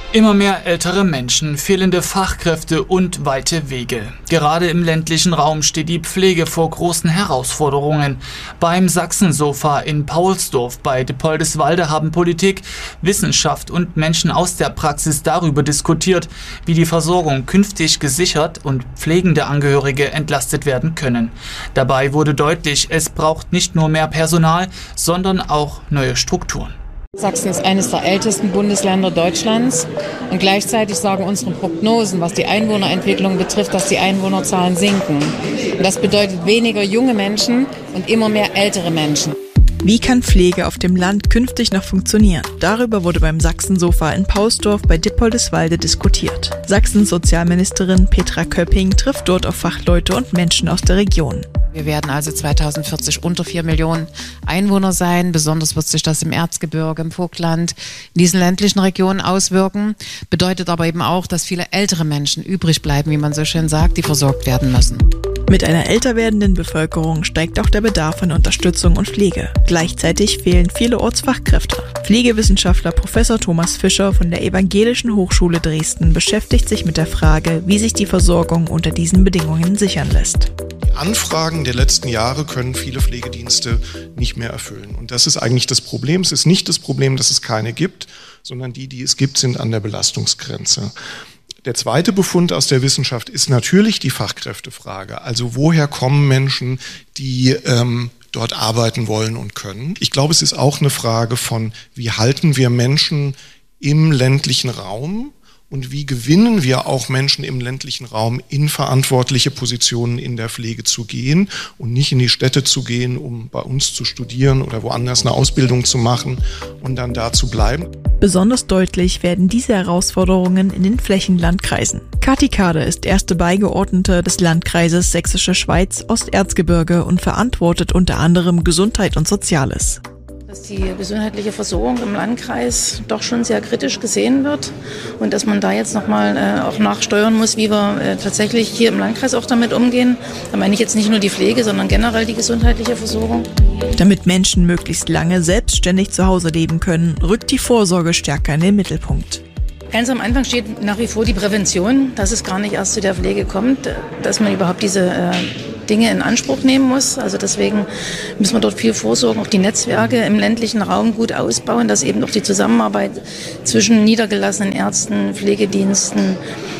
Immer mehr ältere Menschen, fehlende Fachkräfte und weite Wege. Gerade im ländlichen Raum steht die Pflege vor großen Herausforderungen. Beim Sachsensofa in Paulsdorf bei Dippoldiswalde haben Politik, Wissenschaft und Menschen aus der Praxis darüber diskutiert, wie die Versorgung künftig gesichert und pflegende Angehörige entlastet werden können. Dabei wurde deutlich, es braucht nicht nur mehr Personal, sondern auch neue Strukturen. Sachsen ist eines der ältesten Bundesländer Deutschlands und gleichzeitig sagen unsere Prognosen, was die Einwohnerentwicklung betrifft, dass die Einwohnerzahlen sinken. Und das bedeutet weniger junge Menschen und immer mehr ältere Menschen. Wie kann Pflege auf dem Land künftig noch funktionieren? Darüber wurde beim Sachsensofa in Paulsdorf bei Dippoldiswalde diskutiert. Sachsens Sozialministerin Petra Köpping trifft dort auf Fachleute und Menschen aus der Region. Wir werden also 2040 unter 4 Millionen Einwohner sein. Besonders wird sich das im Erzgebirge, im Vogtland, in diesen ländlichen Regionen auswirken. Bedeutet aber eben auch, dass viele ältere Menschen übrig bleiben, wie man so schön sagt, die versorgt werden müssen. Mit einer älter werdenden Bevölkerung steigt auch der Bedarf an Unterstützung und Pflege. Gleichzeitig fehlen vielerorts Fachkräfte. Pflegewissenschaftler Professor Thomas Fischer von der Evangelischen Hochschule Dresden beschäftigt sich mit der Frage, wie sich die Versorgung unter diesen Bedingungen sichern lässt. Anfragen der letzten Jahre können viele Pflegedienste nicht mehr erfüllen. Und das ist eigentlich das Problem. Es ist nicht das Problem, dass es keine gibt, sondern die es gibt, sind an der Belastungsgrenze. Der zweite Befund aus der Wissenschaft ist natürlich die Fachkräftefrage. Also woher kommen Menschen, die dort arbeiten wollen und können? Ich glaube, es ist auch eine Frage von, wie halten wir Menschen im ländlichen Raum? Und wie gewinnen wir auch Menschen im ländlichen Raum in verantwortliche Positionen in der Pflege zu gehen und nicht in die Städte zu gehen, um bei uns zu studieren oder woanders eine Ausbildung zu machen und dann da zu bleiben. Besonders deutlich werden diese Herausforderungen in den Flächenlandkreisen. Kathi Kade ist erste Beigeordnete des Landkreises Sächsische Schweiz Osterzgebirge und verantwortet unter anderem Gesundheit und Soziales. Dass die gesundheitliche Versorgung im Landkreis doch schon sehr kritisch gesehen wird und dass man da jetzt nochmal auch nachsteuern muss, wie wir tatsächlich hier im Landkreis auch damit umgehen. Da meine ich jetzt nicht nur die Pflege, sondern generell die gesundheitliche Versorgung. Damit Menschen möglichst lange selbstständig zu Hause leben können, rückt die Vorsorge stärker in den Mittelpunkt. Ganz am Anfang steht nach wie vor die Prävention, dass es gar nicht erst zu der Pflege kommt, dass man überhaupt diese Dinge in Anspruch nehmen muss. Also deswegen müssen wir dort viel vorsorgen, auch die Netzwerke im ländlichen Raum gut ausbauen, dass eben auch die Zusammenarbeit zwischen niedergelassenen Ärzten, Pflegediensten,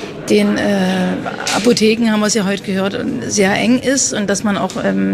den Apotheken, haben wir es ja heute gehört, sehr eng ist und dass man auch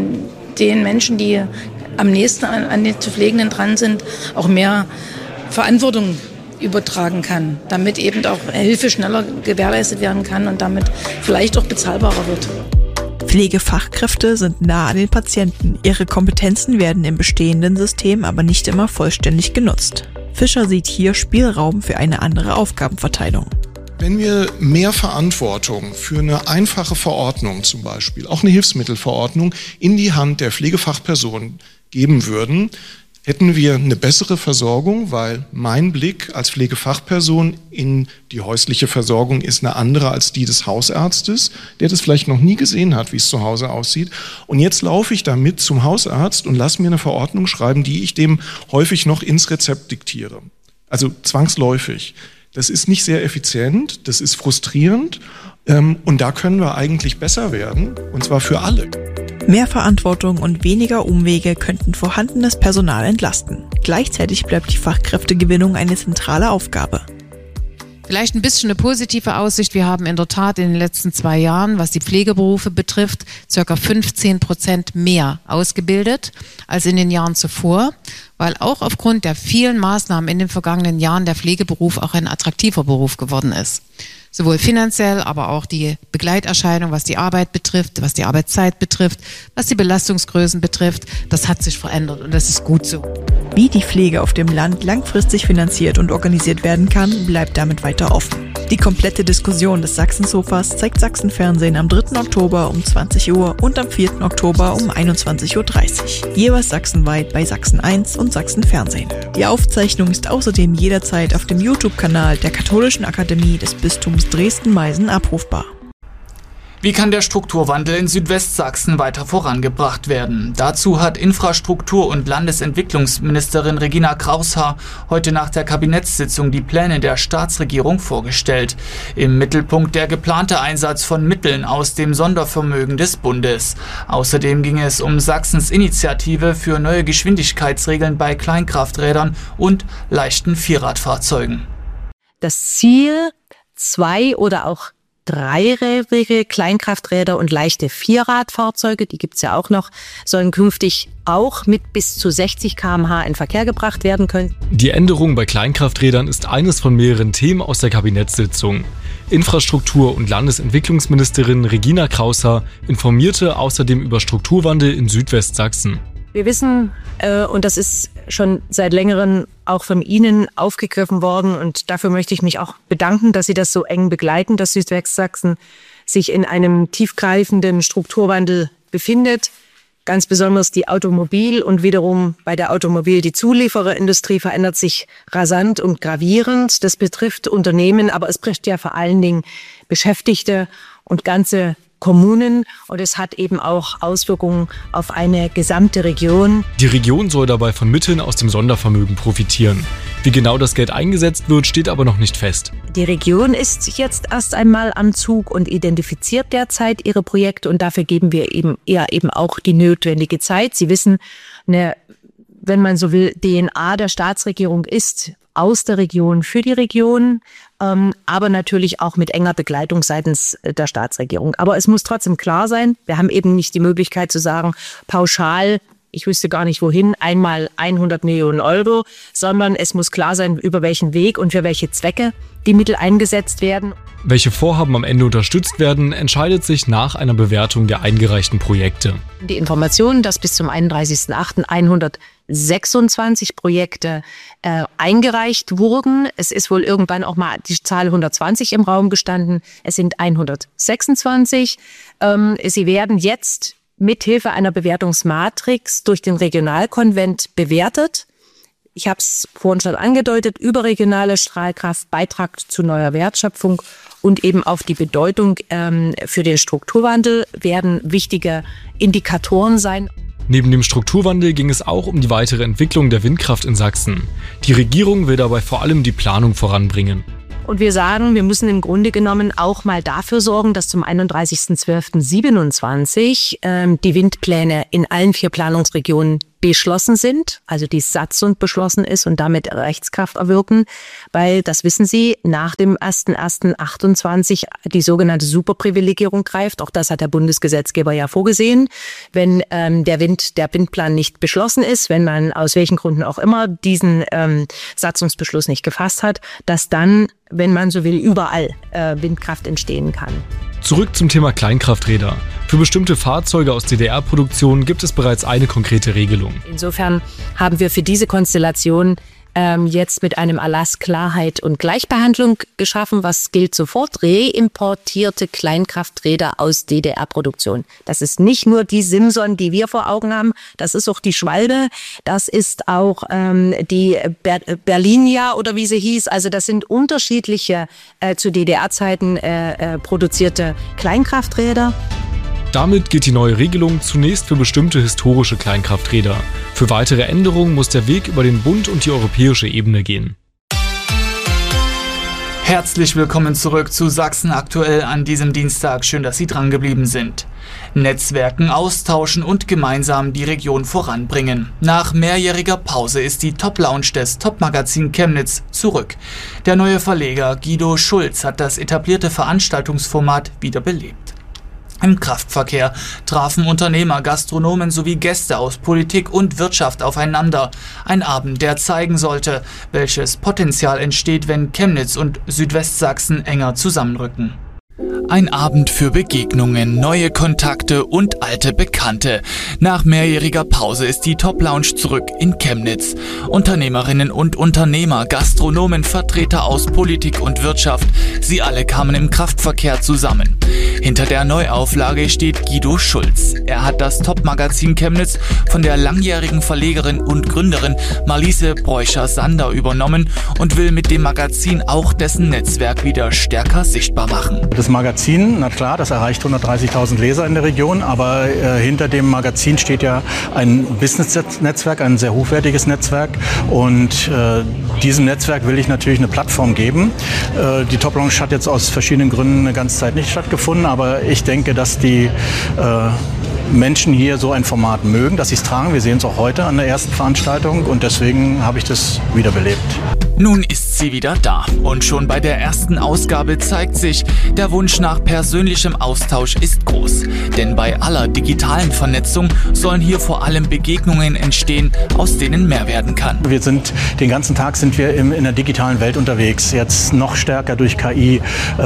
den Menschen, die am nächsten an den zu Pflegenden dran sind, auch mehr Verantwortung übertragen kann, damit eben auch Hilfe schneller gewährleistet werden kann und damit vielleicht auch bezahlbarer wird. Pflegefachkräfte sind nah an den Patienten. Ihre Kompetenzen werden im bestehenden System aber nicht immer vollständig genutzt. Fischer sieht hier Spielraum für eine andere Aufgabenverteilung. Wenn wir mehr Verantwortung für eine einfache Verordnung zum Beispiel, auch eine Hilfsmittelverordnung, in die Hand der Pflegefachperson geben würden, hätten wir eine bessere Versorgung, weil mein Blick als Pflegefachperson in die häusliche Versorgung ist eine andere als die des Hausarztes, der das vielleicht noch nie gesehen hat, wie es zu Hause aussieht. Und jetzt laufe ich damit zum Hausarzt und lasse mir eine Verordnung schreiben, die ich dem häufig noch ins Rezept diktiere. Also zwangsläufig. Das ist nicht sehr effizient, das ist frustrierend und da können wir eigentlich besser werden, und zwar für alle. Mehr Verantwortung und weniger Umwege könnten vorhandenes Personal entlasten. Gleichzeitig bleibt die Fachkräftegewinnung eine zentrale Aufgabe. Vielleicht ein bisschen eine positive Aussicht. Wir haben in der Tat in den letzten 2 Jahren, was die Pflegeberufe betrifft, ca. 15% mehr ausgebildet als in den Jahren zuvor, weil auch aufgrund der vielen Maßnahmen in den vergangenen Jahren der Pflegeberuf auch ein attraktiver Beruf geworden ist. Sowohl finanziell, aber auch die Begleiterscheinung, was die Arbeit betrifft, was die Arbeitszeit betrifft, was die Belastungsgrößen betrifft, das hat sich verändert und das ist gut so. Wie die Pflege auf dem Land langfristig finanziert und organisiert werden kann, bleibt damit weiter offen. Die komplette Diskussion des Sachsensofas zeigt Sachsenfernsehen am 3. Oktober um 20 Uhr und am 4. Oktober um 21.30 Uhr. Jeweils sachsenweit bei Sachsen 1 und Sachsenfernsehen. Die Aufzeichnung ist außerdem jederzeit auf dem YouTube-Kanal der Katholischen Akademie des Bistums Dresden-Meißen abrufbar. Wie kann der Strukturwandel in Südwestsachsen weiter vorangebracht werden? Dazu hat Infrastruktur- und Landesentwicklungsministerin Regina Kraushaar heute nach der Kabinettssitzung die Pläne der Staatsregierung vorgestellt. Im Mittelpunkt der geplante Einsatz von Mitteln aus dem Sondervermögen des Bundes. Außerdem ging es um Sachsens Initiative für neue Geschwindigkeitsregeln bei Kleinkrafträdern und leichten Vierradfahrzeugen. Das Ziel, 2 oder auch 3rädrige Kleinkrafträder und leichte Vierradfahrzeuge, die gibt's ja auch noch, sollen künftig auch mit bis zu 60 km/h in Verkehr gebracht werden können. Die Änderung bei Kleinkrafträdern ist eines von mehreren Themen aus der Kabinettssitzung. Infrastruktur- und Landesentwicklungsministerin Regina Kraushaar informierte außerdem über Strukturwandel in Südwestsachsen. Wir wissen, und das ist schon seit längerem auch von Ihnen aufgegriffen worden, und dafür möchte ich mich auch bedanken, dass Sie das so eng begleiten, dass Südwestsachsen sich in einem tiefgreifenden Strukturwandel befindet. Ganz besonders die Automobil- und wiederum bei der Automobil die Zuliefererindustrie verändert sich rasant und gravierend. Das betrifft Unternehmen, aber es betrifft ja vor allen Dingen Beschäftigte und ganze Kommunen, und es hat eben auch Auswirkungen auf eine gesamte Region. Die Region soll dabei von Mitteln aus dem Sondervermögen profitieren. Wie genau das Geld eingesetzt wird, steht aber noch nicht fest. Die Region ist jetzt erst einmal am Zug und identifiziert derzeit ihre Projekte, und dafür geben wir eben auch die notwendige Zeit. Sie wissen, wenn man so will, DNA der Staatsregierung ist aus der Region für die Region, aber natürlich auch mit enger Begleitung seitens der Staatsregierung. Aber es muss trotzdem klar sein, wir haben eben nicht die Möglichkeit zu sagen, pauschal, ich wüsste gar nicht wohin, einmal 100 Millionen Euro, sondern es muss klar sein, über welchen Weg und für welche Zwecke die Mittel eingesetzt werden. Welche Vorhaben am Ende unterstützt werden, entscheidet sich nach einer Bewertung der eingereichten Projekte. Die Information, dass bis zum 31.08. 126 Projekte eingereicht wurden. Es ist wohl irgendwann auch mal die Zahl 120 im Raum gestanden. Es sind 126. Sie werden jetzt mithilfe einer Bewertungsmatrix durch den Regionalkonvent bewertet. Ich habe es vorhin schon angedeutet, überregionale Strahlkraft, Beitrag zu neuer Wertschöpfung und eben auf die Bedeutung für den Strukturwandel werden wichtige Indikatoren sein. Neben dem Strukturwandel ging es auch um die weitere Entwicklung der Windkraft in Sachsen. Die Regierung will dabei vor allem die Planung voranbringen. Und wir sagen, wir müssen im Grunde genommen auch mal dafür sorgen, dass zum 31.12.27 die Windpläne in allen 4 Planungsregionen beschlossen sind, also die Satzung beschlossen ist und damit Rechtskraft erwirken, weil, das wissen Sie, nach dem 01.01.28 die sogenannte Superprivilegierung greift. Auch das hat der Bundesgesetzgeber ja vorgesehen. Wenn der Windplan nicht beschlossen ist, wenn man aus welchen Gründen auch immer diesen Satzungsbeschluss nicht gefasst hat, dass dann, wenn man so will, überall Windkraft entstehen kann. Zurück zum Thema Kleinkrafträder. Für bestimmte Fahrzeuge aus DDR-Produktion gibt es bereits eine konkrete Regelung. Insofern haben wir für diese Konstellation jetzt mit einem Erlass Klarheit und Gleichbehandlung geschaffen. Was gilt sofort? Reimportierte Kleinkrafträder aus DDR-Produktion. Das ist nicht nur die Simson, die wir vor Augen haben. Das ist auch die Schwalbe. Das ist auch die Berlinia oder wie sie hieß. Also das sind unterschiedliche zu DDR-Zeiten produzierte Kleinkrafträder. Damit gilt die neue Regelung zunächst für bestimmte historische Kleinkrafträder. Für weitere Änderungen muss der Weg über den Bund und die europäische Ebene gehen. Herzlich willkommen zurück zu Sachsen aktuell an diesem Dienstag. Schön, dass Sie dran geblieben sind. Netzwerken austauschen und gemeinsam die Region voranbringen. Nach mehrjähriger Pause ist die Top-Lounge des Top-Magazin Chemnitz zurück. Der neue Verleger Guido Schulz hat das etablierte Veranstaltungsformat wiederbelebt. Im Kraftverkehr trafen Unternehmer, Gastronomen sowie Gäste aus Politik und Wirtschaft aufeinander. Ein Abend, der zeigen sollte, welches Potenzial entsteht, wenn Chemnitz und Südwestsachsen enger zusammenrücken. Ein Abend für Begegnungen, neue Kontakte und alte Bekannte. Nach mehrjähriger Pause ist die Top Lounge zurück in Chemnitz. Unternehmerinnen und Unternehmer, Gastronomen, Vertreter aus Politik und Wirtschaft, sie alle kamen im Kraftverkehr zusammen. Hinter der Neuauflage steht Guido Schulz. Er hat das Top-Magazin Chemnitz von der langjährigen Verlegerin und Gründerin Marliese Bräucher-Sander übernommen und will mit dem Magazin auch dessen Netzwerk wieder stärker sichtbar machen. Das Magazin, na klar, das erreicht 130.000 Leser in der Region, aber hinter dem Magazin steht ja ein Business-Netzwerk, ein sehr hochwertiges Netzwerk, und diesem Netzwerk will ich natürlich eine Plattform geben. Die Top Lounge hat jetzt aus verschiedenen Gründen eine ganze Zeit nicht stattgefunden, aber ich denke, dass die Menschen hier so ein Format mögen, dass sie es tragen. Wir sehen es auch heute an der ersten Veranstaltung, und deswegen habe ich das wiederbelebt. Nun ist sie wieder da, und schon bei der ersten Ausgabe zeigt sich, der Wunsch nach persönlichem Austausch ist groß. Denn bei aller digitalen Vernetzung sollen hier vor allem Begegnungen entstehen, aus denen mehr werden kann. Den ganzen Tag sind wir in der digitalen Welt unterwegs, jetzt noch stärker durch KI.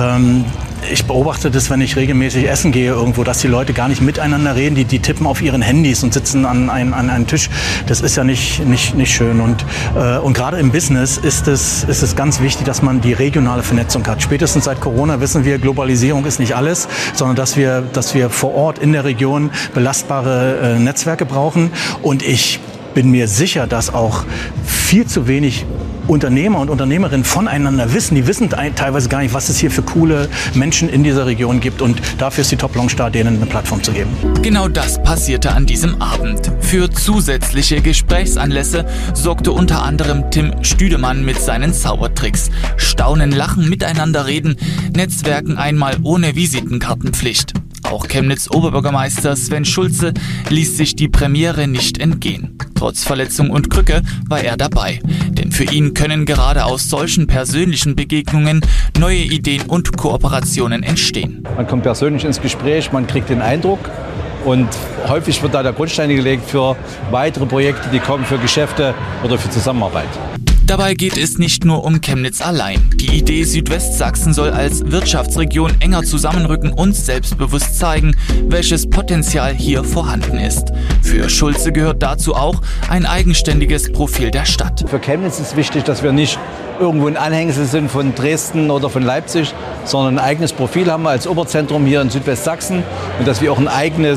Ich beobachte das, wenn ich regelmäßig essen gehe irgendwo, dass die Leute gar nicht miteinander reden, die tippen auf ihren Handys und sitzen an einem Tisch. Das ist ja nicht schön. Und gerade im Business ist es ganz wichtig, dass man die regionale Vernetzung hat. Spätestens seit Corona wissen wir, Globalisierung ist nicht alles, sondern dass wir vor Ort in der Region belastbare Netzwerke brauchen. Und ich bin mir sicher, dass auch viel zu wenig Unternehmer und Unternehmerinnen voneinander wissen. Die wissen teilweise gar nicht, was es hier für coole Menschen in dieser Region gibt, und dafür ist die Top Lounge da, denen eine Plattform zu geben. Genau das passierte an diesem Abend. Für zusätzliche Gesprächsanlässe sorgte unter anderem Tim Stüdemann mit seinen Zaubertricks. Staunen, lachen, miteinander reden, Netzwerken einmal ohne Visitenkartenpflicht. Auch Chemnitz-Oberbürgermeister Sven Schulze ließ sich die Premiere nicht entgehen. Trotz Verletzung und Krücke war er dabei. Denn für ihn können gerade aus solchen persönlichen Begegnungen neue Ideen und Kooperationen entstehen. Man kommt persönlich ins Gespräch, man kriegt den Eindruck, und häufig wird da der Grundstein gelegt für weitere Projekte, die kommen, für Geschäfte oder für Zusammenarbeit. Dabei geht es nicht nur um Chemnitz allein. Die Idee Südwestsachsen soll als Wirtschaftsregion enger zusammenrücken und selbstbewusst zeigen, welches Potenzial hier vorhanden ist. Für Schulze gehört dazu auch ein eigenständiges Profil der Stadt. Für Chemnitz ist wichtig, dass wir nicht irgendwo ein Anhängsel sind von Dresden oder von Leipzig, sondern ein eigenes Profil haben wir als Oberzentrum hier in Südwestsachsen, und dass wir auch eine eigene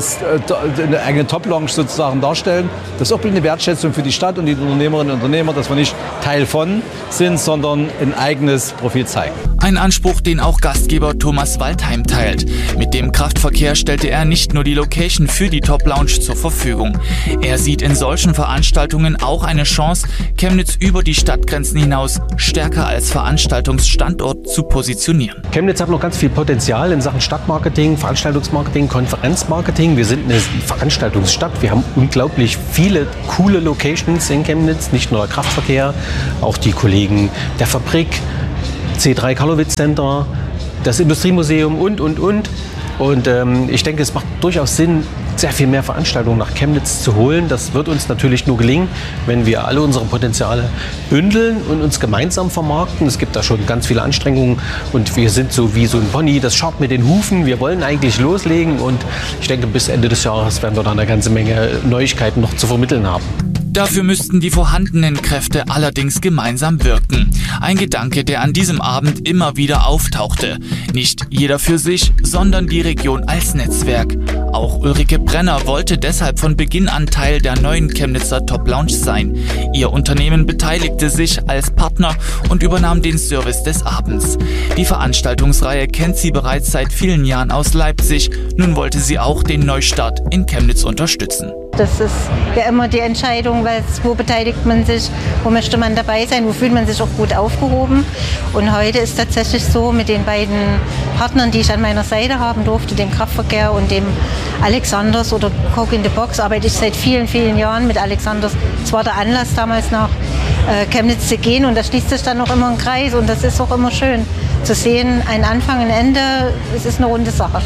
Top Lounge sozusagen darstellen. Das ist auch eine Wertschätzung für die Stadt und die Unternehmerinnen und Unternehmer, dass wir nicht Teil von sind, sondern ein eigenes Profil zeigen. Ein Anspruch, den auch Gastgeber Thomas Waldheim teilt. Mit dem Kraftverkehr stellte er nicht nur die Location für die Top Lounge zur Verfügung. Er sieht in solchen Veranstaltungen auch eine Chance, Chemnitz über die Stadtgrenzen hinaus stärker als Veranstaltungsstandort zu positionieren. Chemnitz hat noch ganz viel Potenzial in Sachen Stadtmarketing, Veranstaltungsmarketing, Konferenzmarketing. Wir sind eine Veranstaltungsstadt. Wir haben unglaublich viele coole Locations in Chemnitz, nicht nur der Kraftverkehr, auch die Kollegen der Fabrik, C3 Karlowitz Center, das Industriemuseum und. Und ich denke, es macht durchaus Sinn, sehr viel mehr Veranstaltungen nach Chemnitz zu holen. Das wird uns natürlich nur gelingen, wenn wir alle unsere Potenziale bündeln und uns gemeinsam vermarkten. Es gibt da schon ganz viele Anstrengungen, und wir sind so wie so ein Pony, das scharrt mit den Hufen. Wir wollen eigentlich loslegen, und ich denke, bis Ende des Jahres werden wir da eine ganze Menge Neuigkeiten noch zu vermitteln haben. Dafür müssten die vorhandenen Kräfte allerdings gemeinsam wirken. Ein Gedanke, der an diesem Abend immer wieder auftauchte. Nicht jeder für sich, sondern die Region als Netzwerk. Auch Ulrike Brenner wollte deshalb von Beginn an Teil der neuen Chemnitzer Top Lounge sein. Ihr Unternehmen beteiligte sich als Partner und übernahm den Service des Abends. Die Veranstaltungsreihe kennt sie bereits seit vielen Jahren aus Leipzig. Nun wollte sie auch den Neustart in Chemnitz unterstützen. Das ist ja immer die Entscheidung, wo beteiligt man sich, wo möchte man dabei sein, wo fühlt man sich auch gut aufgehoben. Und heute ist tatsächlich so, mit den beiden Partnern, die ich an meiner Seite haben durfte, dem Kraftverkehr und dem Alexanders oder Coke in the Box, arbeite ich seit vielen, vielen Jahren mit Alexanders. Es war der Anlass, damals nach Chemnitz zu gehen, und da schließt sich dann noch immer ein Kreis, und das ist auch immer schön zu sehen, ein Anfang, ein Ende, es ist eine runde Sache.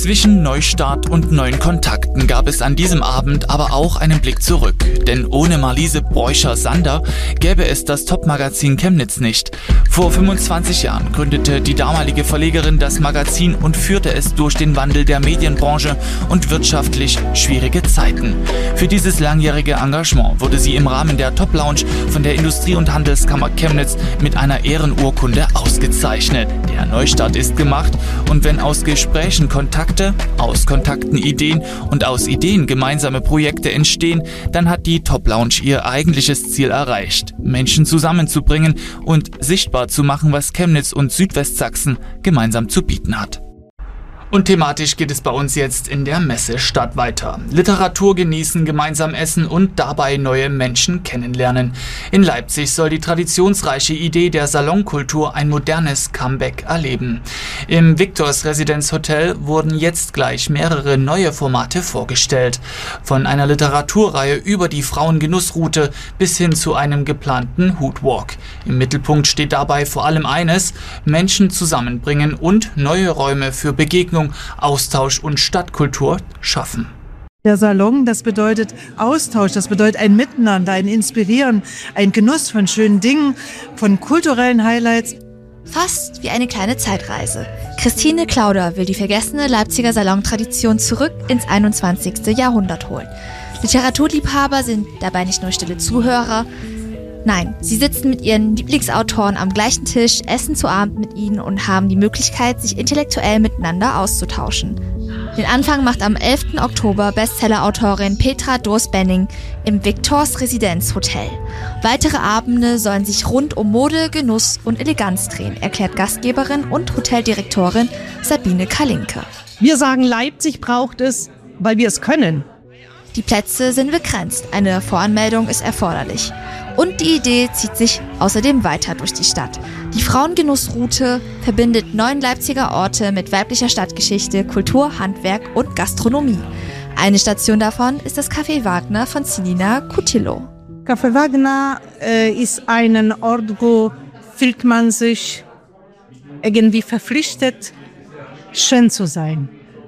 Zwischen Neustart und neuen Kontakten gab es an diesem Abend aber auch einen Blick zurück. Denn ohne Marliese Bräucher-Sander gäbe es das Top-Magazin Chemnitz nicht. Vor 25 Jahren gründete die damalige Verlegerin das Magazin und führte es durch den Wandel der Medienbranche und wirtschaftlich schwierige Zeiten. Für dieses langjährige Engagement wurde sie im Rahmen der Top-Lounge von der Industrie- und Handelskammer Chemnitz mit einer Ehrenurkunde ausgezeichnet. Der Neustart ist gemacht und wenn aus Gesprächen Kontakte, aus Kontakten Ideen und aus Ideen gemeinsame Projekte entstehen, dann hat die Top-Lounge ihr eigentliches Ziel erreicht, Menschen zusammenzubringen und sichtbar zu machen, was Chemnitz und Südwestsachsen gemeinsam zu bieten hat. Und thematisch geht es bei uns jetzt in der Messestadt weiter. Literatur genießen, gemeinsam essen und dabei neue Menschen kennenlernen. In Leipzig soll die traditionsreiche Idee der Salonkultur ein modernes Comeback erleben. Im Victors Residenzhotel wurden jetzt gleich mehrere neue Formate vorgestellt. Von einer Literaturreihe über die Frauengenussroute bis hin zu einem geplanten Hoodwalk. Im Mittelpunkt steht dabei vor allem eines: Menschen zusammenbringen und neue Räume für Begegnung, Austausch und Stadtkultur schaffen. Der Salon, das bedeutet Austausch, das bedeutet ein Miteinander, ein Inspirieren, ein Genuss von schönen Dingen, von kulturellen Highlights. Fast wie eine kleine Zeitreise. Christine Klauder will die vergessene Leipziger Salontradition zurück ins 21. Jahrhundert holen. Literaturliebhaber sind dabei nicht nur stille Zuhörer. Nein, sie sitzen mit ihren Lieblingsautoren am gleichen Tisch, essen zu Abend mit ihnen und haben die Möglichkeit, sich intellektuell miteinander auszutauschen. Den Anfang macht am 11. Oktober Bestsellerautorin Petra Doors-Benning im Victors Residenzhotel. Weitere Abende sollen sich rund um Mode, Genuss und Eleganz drehen, erklärt Gastgeberin und Hoteldirektorin Sabine Kalinke. Wir sagen, Leipzig braucht es, weil wir es können. Die Plätze sind begrenzt, eine Voranmeldung ist erforderlich. Und die Idee zieht sich außerdem weiter durch die Stadt. Die Frauengenussroute verbindet 9 Leipziger Orte mit weiblicher Stadtgeschichte, Kultur, Handwerk und Gastronomie. Eine Station davon ist das Café Wagner von Selina Cutillo. Café Wagner ist ein Ort, wo fühlt man sich irgendwie verpflichtet, schön zu sein.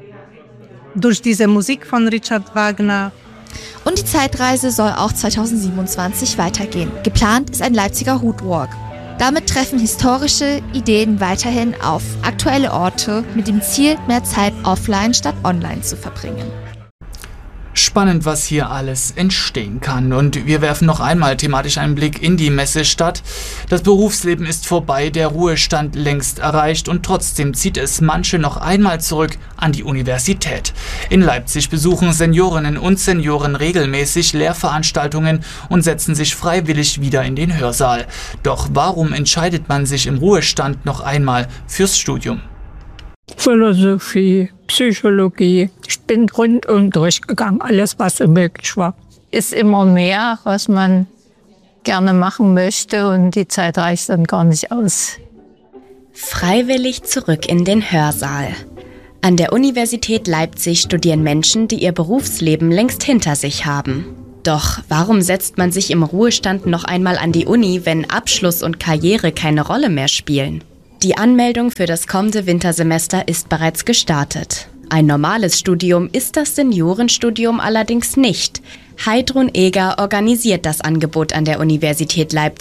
Durch diese Musik von Richard Wagner. Und die Zeitreise soll auch 2027 weitergehen. Geplant ist ein Leipziger Hoodwalk. Damit treffen historische Ideen weiterhin auf aktuelle Orte mit dem Ziel, mehr Zeit offline statt online zu verbringen. Spannend, was hier alles entstehen kann. Und wir werfen noch einmal thematisch einen Blick in die Messestadt. Das Berufsleben ist vorbei, der Ruhestand längst erreicht und trotzdem zieht es manche noch einmal zurück an die Universität. In Leipzig besuchen Seniorinnen und Senioren regelmäßig Lehrveranstaltungen und setzen sich freiwillig wieder in den Hörsaal. Doch warum entscheidet man sich im Ruhestand noch einmal fürs Studium? Philosophie, Psychologie. Ich bin rundum durchgegangen, alles, was so möglich war. Ist immer mehr, was man gerne machen möchte und die Zeit reicht dann gar nicht aus. Freiwillig zurück in den Hörsaal. An der Universität Leipzig studieren Menschen, die ihr Berufsleben längst hinter sich haben. Doch warum setzt man sich im Ruhestand noch einmal an die Uni, wenn Abschluss und Karriere keine Rolle mehr spielen? Die Anmeldung für das kommende Wintersemester ist bereits gestartet. Ein normales Studium ist das Seniorenstudium allerdings nicht. Heidrun Eger organisiert das Angebot an der Universität Leipzig.